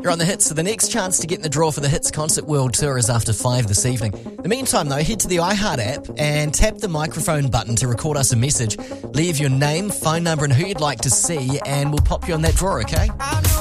You're on the Hits, so the next chance to get in the draw for the Hits Concert World Tour is after 5 this evening. In the meantime, though, head to the iHeart app and tap the microphone button to record us a message. Leave your name, phone number and who you'd like to see, and we'll pop you on that draw, okay?